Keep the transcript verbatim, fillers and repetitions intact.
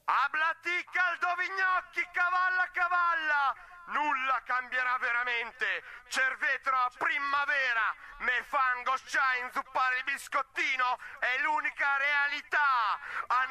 Ablati, caldovignocchi, cavalla, cavalla! Nulla cambierà veramente. Cervetro a primavera. Me fango scia inzuppare il biscottino è l'unica realtà.